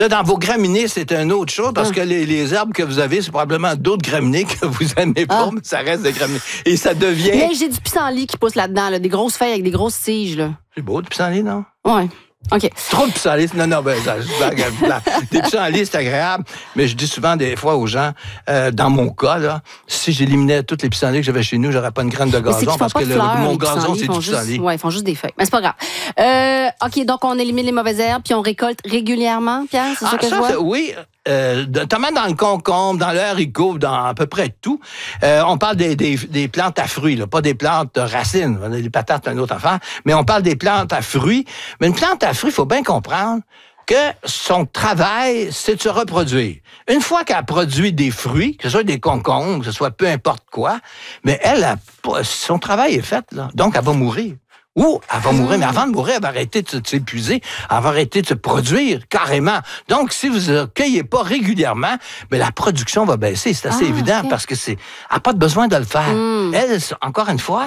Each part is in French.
Là, dans vos graminées, c'est une autre chose, parce que les herbes que vous avez, c'est probablement d'autres graminées que vous aimez pas, mais ça reste des graminées. Et ça devient... Mais j'ai du pissenlit qui pousse là-dedans, là, des grosses feuilles avec des grosses tiges. Là. C'est beau, du pissenlit, non? Oui. OK. Trop de pissenlit. Non, des pissenlits, c'est agréable. Mais je dis souvent des fois aux gens, dans mon cas, là, si j'éliminais toutes les pissenlits que j'avais chez nous, j'aurais pas une graine de gazon parce que mon gazon, c'est du pissenlit. Oui, ils font juste des feuilles. Mais c'est pas grave. OK, donc on élimine les mauvaises herbes puis on récolte régulièrement, Pierre, c'est ça que je vois? Oui. Notamment dans le concombre, dans le haricot, dans à peu près tout. On parle des plantes à fruits, là, pas des plantes racines. Les patates, c'est une autre affaire. Mais on parle des plantes à fruits. Mais une plante à fruits, il faut bien comprendre que son travail, c'est de se reproduire. Une fois qu'elle produit des fruits, que ce soit des concombres, que ce soit peu importe quoi, mais son travail est fait, là. Donc, elle va mourir. Ou elle va mourir, mais avant de mourir, elle va arrêter de s'épuiser, elle va arrêter de se produire carrément. Donc, si vous ne cueillez pas régulièrement, mais la production va baisser. C'est assez évident parce que elle n'a pas besoin de le faire. Elle, encore une fois,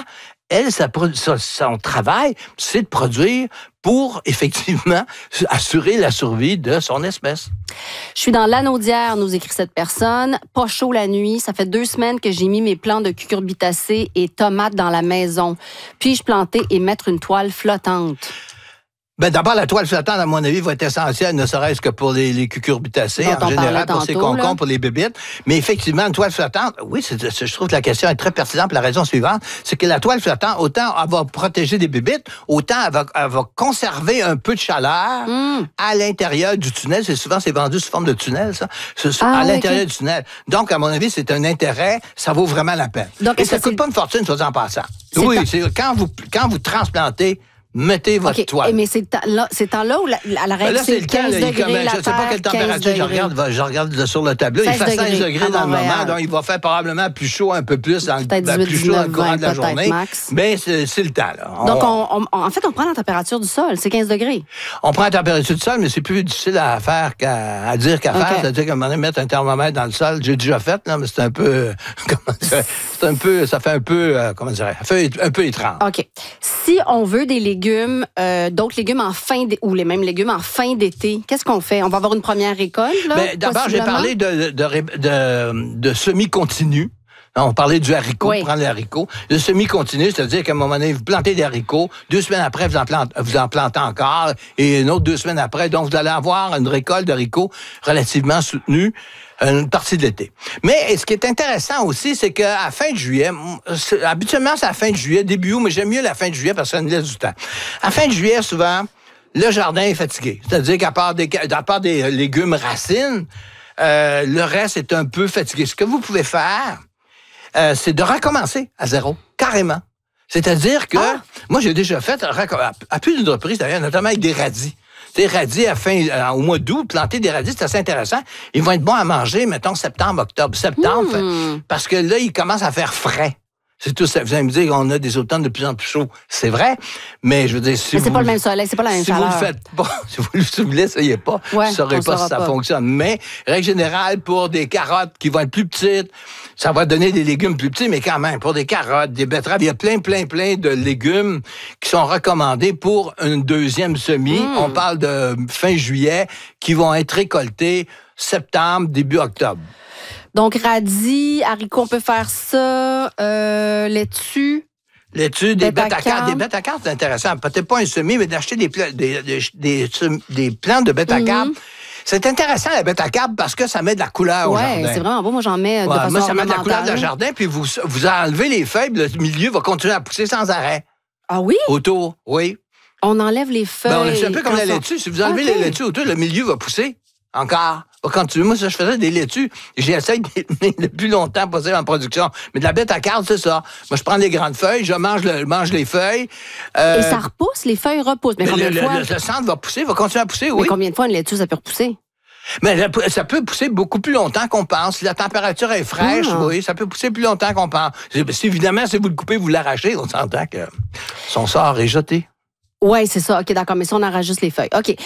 son travail, c'est de produire pour, effectivement, assurer la survie de son espèce. Je suis dans l'Anaudière, nous écrit cette personne. Pas chaud la nuit. Ça fait 2 semaines que j'ai mis mes plants de cucurbitacées et tomates dans la maison. Puis-je planter et mettre une toile flottante? Ben d'abord, la toile flottante, à mon avis, va être essentielle, ne serait-ce que pour les cucurbitacées, en général, pour ces concombres, pour les bébites. Mais effectivement, une toile flottante, oui, je trouve que la question est très pertinente pour la raison suivante, c'est que la toile flottante, autant elle va protéger des bébites, autant elle va conserver un peu de chaleur à l'intérieur du tunnel. C'est vendu sous forme de tunnel, ça, à l'intérieur du tunnel. Donc, à mon avis, c'est un intérêt, ça vaut vraiment la peine. Donc, et ça coûte pas une fortune, soit en passant. Oui, c'est quand vous transplantez, mettez votre toile. Mais c'est temps-là où la règle, c'est 15 degrés, je ne sais pas quelle température je regarde sur le tableau. Il fait 16 degrés dans le moment, donc il va faire probablement plus chaud un peu plus dans le courant de la journée. Max. Mais c'est le temps. Là. Donc, en fait, on prend la température du sol, c'est 15 degrés. On prend la température du sol, mais c'est plus difficile à faire à dire qu'à faire. C'est-à-dire qu'à un moment donné, mettre un thermomètre dans le sol, j'ai déjà fait, là, mais c'est un peu... ça fait un peu... comment dirais-je? Ça fait un peu étrange. OK. Si on veut des légumes, d'autres légumes ou les mêmes légumes en fin d'été, qu'est-ce qu'on fait? On va avoir une première récolte, là? D'abord, j'ai parlé de semi-continu. On parlait du haricot, prendre les haricots. Le semi-continu, c'est-à-dire qu'à un moment donné, vous plantez des haricots, 2 semaines après, vous en plantez encore, et une autre 2 semaines après. Donc, vous allez avoir une récolte d'haricots relativement soutenue une partie de l'été. Mais ce qui est intéressant aussi, c'est qu'à la fin de juillet, habituellement, c'est à la fin de juillet, début août, mais j'aime mieux la fin de juillet parce que ça nous laisse du temps. À la fin de juillet, souvent, le jardin est fatigué. C'est-à-dire qu'à part des légumes racines, le reste est un peu fatigué. Ce que vous pouvez faire, c'est de recommencer à zéro, carrément. C'est-à-dire que, moi, j'ai déjà fait, à plus d'une reprise d'ailleurs, notamment avec des radis. Des radis au mois d'août, planter des radis, c'est assez intéressant. Ils vont être bons à manger, mettons, septembre, octobre. Parce que là, ils commencent à faire frais. C'est tout ça. Vous allez me dire qu'on a des automnes de plus en plus chauds. C'est vrai, mais je veux dire, mais c'est pas le même soleil, c'est pas la même chaleur. Si vous le faites pas, si vous ne l'essayez pas, vous ne saurez pas si ça fonctionne. Mais, règle générale, pour des carottes qui vont être plus petites, ça va donner des légumes plus petits, mais quand même, pour des carottes, des betteraves, il y a plein de légumes qui sont recommandés pour une deuxième semis. On parle de fin juillet, qui vont être récoltés septembre, début octobre. Donc, radis, haricots, on peut faire ça, laitue. Laitue, des bêtes à cartes. Des bêtes à cartes, c'est intéressant. Peut-être pas un semis, mais d'acheter des plantes de bêtes à cartes. C'est intéressant, la bête à carpe, parce que ça met de la couleur au jardin. Oui, c'est vraiment beau. Moi, j'en mets de façon moi, ça met de la couleur dans le jardin, puis vous enlevez les feuilles, le milieu va continuer à pousser sans arrêt. Ah oui? Autour, oui. On enlève les feuilles. C'est un peu comme la laitue. Si vous enlevez les laitues autour, le milieu va pousser. Encore. Moi, ça, je faisais des laitues. J'essaie de les tenir le plus longtemps possible en production. Mais de la bête à carpe, c'est ça. Moi, je prends les grandes feuilles, je mange les feuilles. Et ça repousse? Les feuilles repoussent. Mais combien de fois? Le centre va pousser, va continuer à pousser, oui. Mais combien de fois une laitue, ça peut repousser? Mais ça peut pousser beaucoup plus longtemps qu'on pense. Si la température est fraîche, oui, ça peut pousser plus longtemps qu'on pense. Évidemment, si vous le coupez, vous l'arrachez, on s'entend que son sort est jeté. Oui, c'est ça. OK, d'accord. Mais si on arrache juste les feuilles. OK.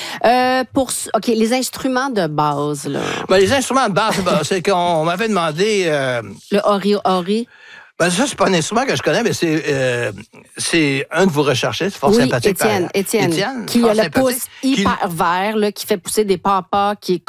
Les instruments de base, là. Les instruments de base, c'est qu'on m'avait demandé... Le ori. Ben ça, c'est pas un instrument que je connais, mais c'est un de vos recherchistes, fort sympathique. Étienne, qui a le pouce hyper vert, là, qui fait pousser des papas, qui est